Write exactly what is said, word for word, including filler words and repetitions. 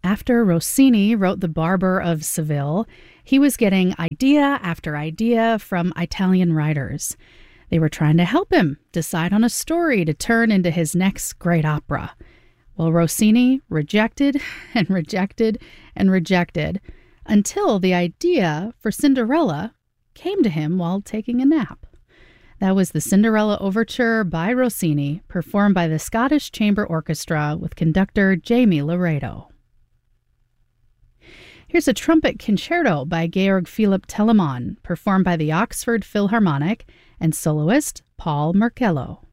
After Rossini wrote The Barber of Seville, he was getting idea after idea from Italian writers. They were trying to help him decide on a story to turn into his next great opera. Well, Rossini rejected and rejected and rejected until the idea for Cinderella came to him while taking a nap. That was the Cinderella Overture by Rossini, performed by the Scottish Chamber Orchestra with conductor Jamie Laredo. Here's a trumpet concerto by Georg Philipp Telemann, performed by the Oxford Philharmonic and soloist Paul Marcello.